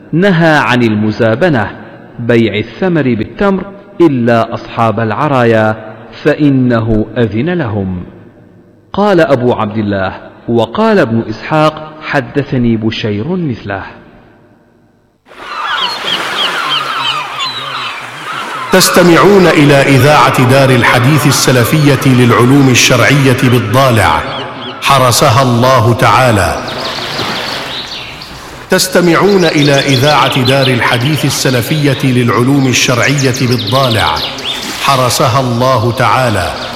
نهى عن المزابنة بيع الثمر بالتمر إلا أصحاب العرايا فإنه أذن لهم. قال أبو عبد الله: وقال ابن إسحاق: حدثني بشير مثله. تستمعون إلى إذاعة دار الحديث السلفية للعلوم الشرعية بالضالع حرسها الله تعالى. تستمعون إلى إذاعة دار الحديث السلفية للعلوم الشرعية بالضالع حرسها الله تعالى.